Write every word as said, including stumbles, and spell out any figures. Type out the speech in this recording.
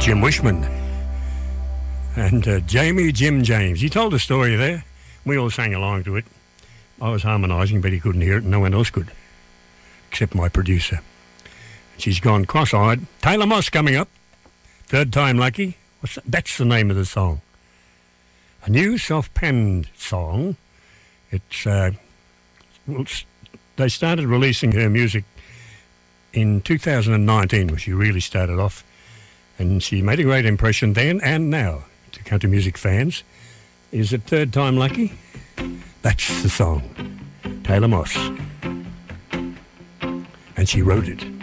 Jim Wishman and uh, Jamie Jim James. He told a story there. We all sang along to it. I was harmonising, but he couldn't hear it, and no one else could, except my producer. She's gone cross-eyed. Taylor Moss coming up. Third time lucky. What's that? That's the name of the song. A new self-penned song. It's, uh, well, it's, they started releasing her music in two thousand nineteen, when she really started off. And she made a great impression then and now to country music fans. Is it Third Time Lucky? That's the song. Taylor Moss. And she wrote it.